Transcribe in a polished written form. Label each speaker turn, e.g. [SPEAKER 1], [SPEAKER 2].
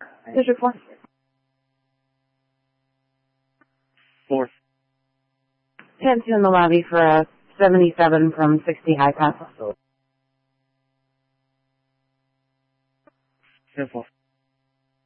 [SPEAKER 1] District 4.
[SPEAKER 2] 4.
[SPEAKER 1] 10-2 in the lobby for a 77 from 60 high pass.
[SPEAKER 2] 10-4.